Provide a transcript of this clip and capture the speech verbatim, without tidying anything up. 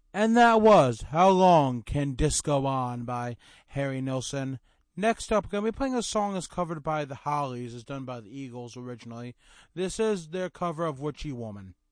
And that was How Long Can Disco On by Harry Nilsson. Next up, we're going to be playing a song that's covered by the Hollies. It's done by the Eagles originally. This is their cover of Witchy Woman.